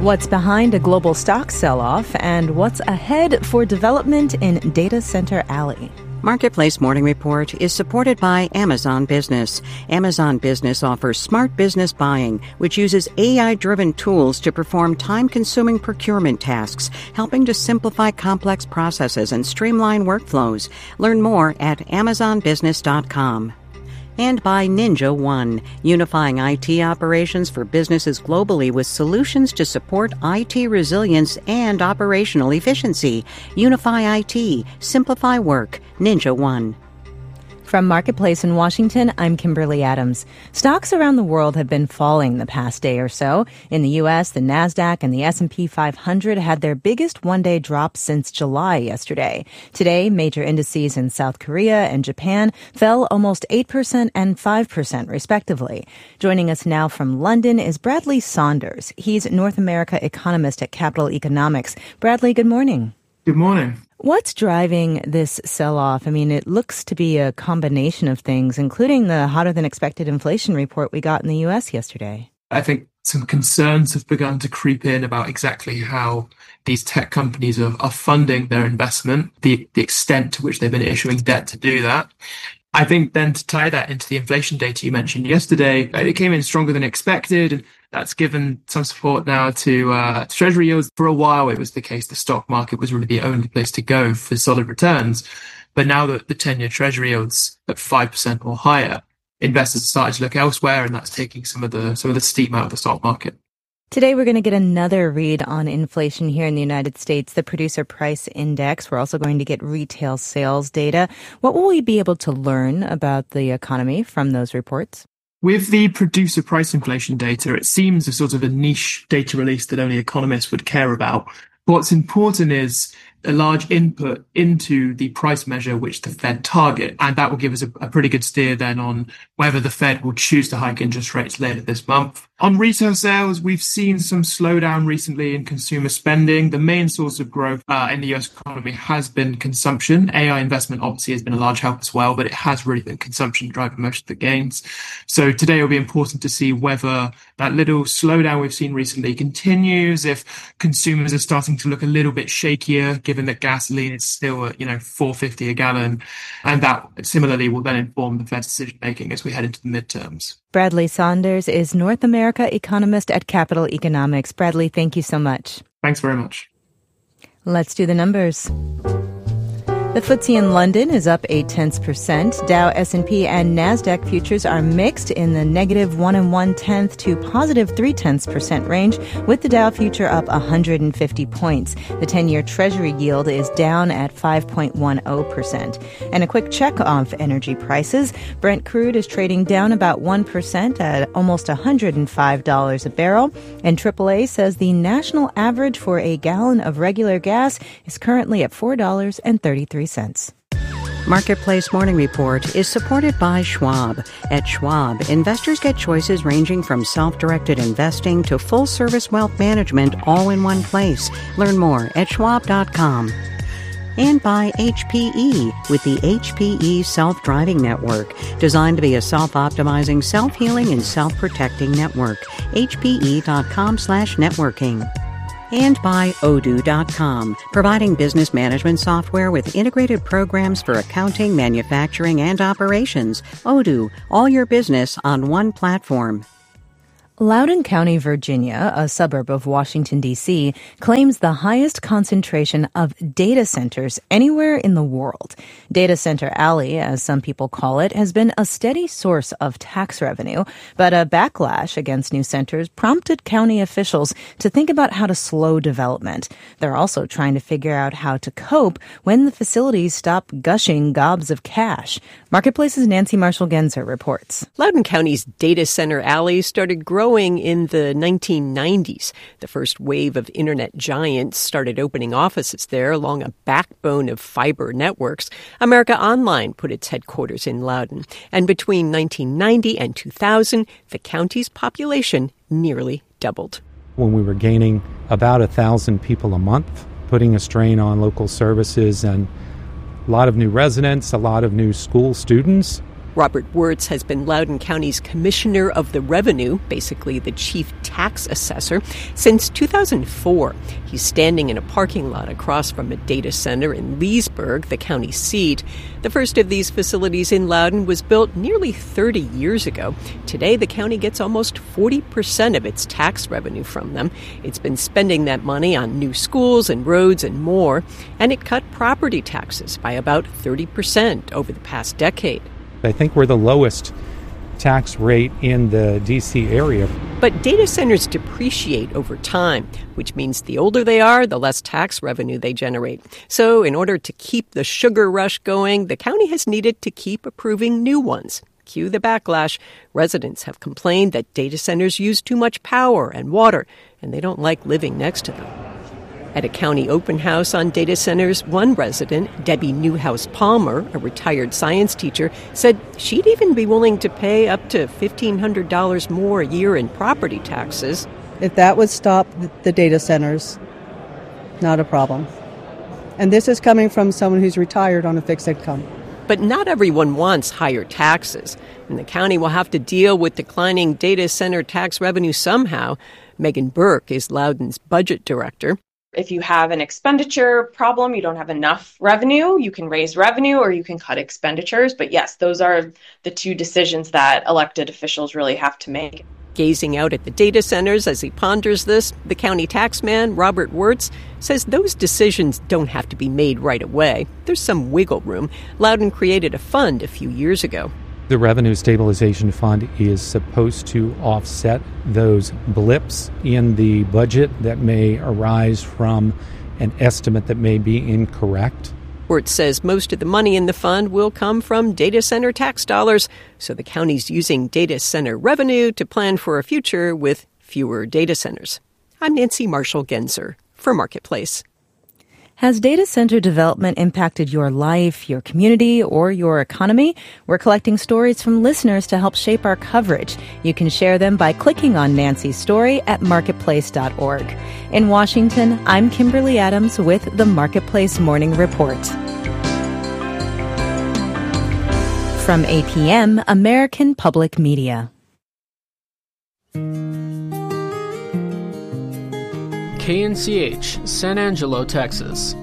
What's behind a global stock sell-off and what's ahead for development in Data Center Alley? Marketplace Morning Report is supported by Amazon Business. Amazon Business offers smart business buying, which uses AI-driven tools to perform time-consuming procurement tasks, helping to simplify complex processes and streamline workflows. Learn more at amazonbusiness.com. And by Ninja One, unifying IT operations for businesses globally with solutions to support IT resilience and operational efficiency. Unify IT, simplify work. Ninja One. From Marketplace in Washington, I'm Kimberly Adams. Stocks around the world have been falling the past day or so. In the U.S., the NASDAQ and the S&P 500 had their biggest one-day drop since July yesterday. Today, major indices in South Korea and Japan fell almost 8% and 5%, respectively. Joining us now from London is Bradley Saunders. He's North America economist at Capital Economics. Bradley, good morning. Good morning. What's driving this sell-off? I mean, it looks to be a combination of things, including the hotter-than-expected inflation report we got in the U.S. yesterday. I think some concerns have begun to creep in about exactly how these tech companies are funding their investment, the extent to which they've been issuing debt to do that. I think then to tie that into the inflation data you mentioned yesterday, it came in stronger than expected, and that's given some support now to Treasury yields. For a while, it was the case the stock market was really the only place to go for solid returns. But now that the 10-year Treasury yields at 5% or higher, investors are starting to look elsewhere, and that's taking some of the steam out of the stock market. Today, we're going to get another read on inflation here in the United States, the Producer Price Index. We're also going to get retail sales data. What will we be able to learn about the economy from those reports? With the producer price inflation data, it seems a sort of a niche data release that only economists would care about. What's important is a large input into the price measure which the Fed target, and that will give us a pretty good steer then on whether the Fed will choose to hike interest rates later this month. On retail sales, we've seen some slowdown recently in consumer spending. The main source of growth in the US economy has been consumption. AI investment obviously has been a large help as well, but it has really been consumption driving most of the gains. So today it will be important to see whether that little slowdown we've seen recently continues, if consumers are starting to look a little bit shakier, given that gasoline is still at, $4.50 a gallon. And that similarly will then inform the Fed's decision making as we head into the midterms. Bradley Saunders is North America economist at Capital Economics. Bradley, thank you so much. Thanks very much. Let's do the numbers. The FTSE in London is up 0.8%. Dow, S&P, and NASDAQ futures are mixed in the negative 1 1/10 to positive 0.3% range, with the Dow future up 150 points. The 10-year Treasury yield is down at 5.10%. And a quick check of energy prices. Brent crude is trading down about 1% at almost $105 a barrel. And AAA says the national average for a gallon of regular gas is currently at $4.33. Marketplace Morning Report is supported by Schwab. At Schwab, investors get choices ranging from self-directed investing to full-service wealth management all in one place. Learn more at schwab.com. And by HPE with the HPE Self-Driving Network, designed to be a self-optimizing, self-healing, and self-protecting network. HPE.com/networking. And by Odoo.com, providing business management software with integrated programs for accounting, manufacturing, and operations. Odoo, all your business on one platform. Loudoun County, Virginia, a suburb of Washington, D.C., claims the highest concentration of data centers anywhere in the world. Data Center Alley, as some people call it, has been a steady source of tax revenue, but a backlash against new centers prompted county officials to think about how to slow development. They're also trying to figure out how to cope when the facilities stop gushing gobs of cash. Marketplace's Nancy Marshall-Genzer reports. Loudoun County's Data Center Alley started growing in the 1990s. The first wave of internet giants started opening offices there along a backbone of fiber networks. America Online put its headquarters in Loudoun. And between 1990 and 2000, the county's population nearly doubled. When we were gaining about 1,000 people a month, putting a strain on local services and a lot of new residents, a lot of new school students, Robert Wirtz has been Loudoun County's Commissioner of the Revenue, basically the chief tax assessor, since 2004. He's standing in a parking lot across from a data center in Leesburg, the county seat. The first of these facilities in Loudoun was built nearly 30 years ago. Today, the county gets almost 40% of its tax revenue from them. It's been spending that money on new schools and roads and more, and it cut property taxes by about 30% over the past decade. I think we're the lowest tax rate in the D.C. area. But data centers depreciate over time, which means the older they are, the less tax revenue they generate. So in order to keep the sugar rush going, the county has needed to keep approving new ones. Cue the backlash. Residents have complained that data centers use too much power and water, and they don't like living next to them. At a county open house on data centers, one resident, Debbie Newhouse-Palmer, a retired science teacher, said she'd even be willing to pay up to $1,500 more a year in property taxes. If that would stop the data centers, not a problem. And this is coming from someone who's retired on a fixed income. But not everyone wants higher taxes, and the county will have to deal with declining data center tax revenue somehow. Megan Burke is Loudoun's budget director. If you have an expenditure problem, you don't have enough revenue, you can raise revenue or you can cut expenditures. But yes, those are the two decisions that elected officials really have to make. Gazing out at the data centers as he ponders this, the county taxman, Robert Wirtz, says those decisions don't have to be made right away. There's some wiggle room. Loudoun created a fund a few years ago. The Revenue Stabilization Fund is supposed to offset those blips in the budget that may arise from an estimate that may be incorrect. Wirtz says most of the money in the fund will come from data center tax dollars, so the county's using data center revenue to plan for a future with fewer data centers. I'm Nancy Marshall-Genzer for Marketplace. Has data center development impacted your life, your community, or your economy? We're collecting stories from listeners to help shape our coverage. You can share them by clicking on Nancy's story at marketplace.org. In Washington, I'm Kimberly Adams with the Marketplace Morning Report. From APM, American Public Media. KNCH, San Angelo, Texas.